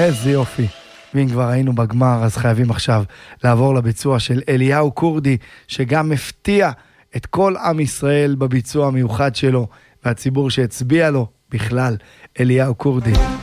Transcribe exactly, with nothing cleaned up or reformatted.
איזה יופי. ואם כבר היינו בגמר, אז חייבים עכשיו לעבור לביצוע של אליהו קורדי, שגם מפתיע את כל עם ישראל בביצוע המיוחד שלו, והציבור שהצביע לו בכלל, אליהו קורדי.